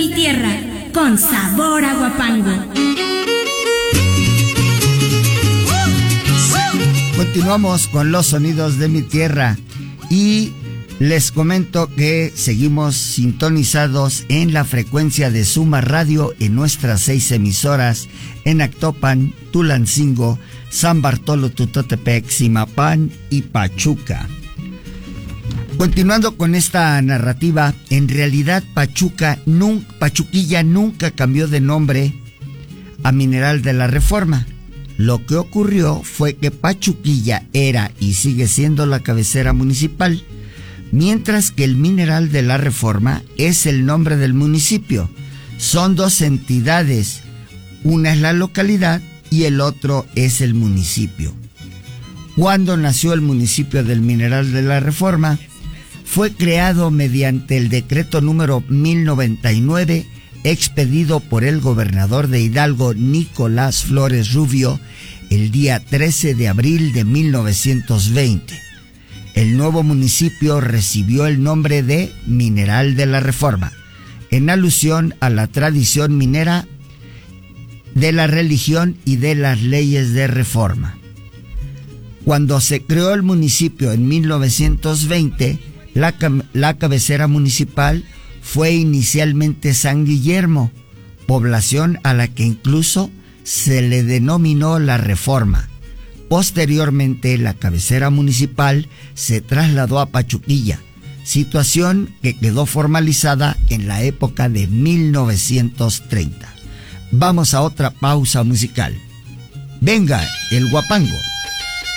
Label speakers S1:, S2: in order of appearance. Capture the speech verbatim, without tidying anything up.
S1: mi tierra, con sabor a Huapango.
S2: Continuamos con los sonidos de mi tierra y les comento que seguimos sintonizados en la frecuencia de Suma Radio en nuestras seis emisoras en Actopan, Tulancingo, San Bartolo Tutotepec, Zimapán y Pachuca. Continuando con esta narrativa, en realidad Pachuca, nunca, Pachuquilla nunca cambió de nombre a Mineral de la Reforma. Lo que ocurrió fue que Pachuquilla era y sigue siendo la cabecera municipal, mientras que el Mineral de la Reforma es el nombre del municipio. Son dos entidades, una es la localidad y el otro es el municipio. Cuando nació el municipio del Mineral de la Reforma, fue creado mediante el decreto número mil noventa y nueve, expedido por el gobernador de Hidalgo, Nicolás Flores Rubio, el día trece de abril de mil novecientos veinte. El nuevo municipio recibió el nombre de Mineral de la Reforma, en alusión a la tradición minera, de la religión y de las leyes de reforma. Cuando se creó el municipio en mil novecientos veinte, la, la cabecera municipal fue inicialmente San Guillermo, población a la que incluso se le denominó La Reforma. Posteriormente, la cabecera municipal se trasladó a Pachuquilla, situación que quedó formalizada en la época de mil novecientos treinta. Vamos a otra pausa musical. Venga, el Huapango.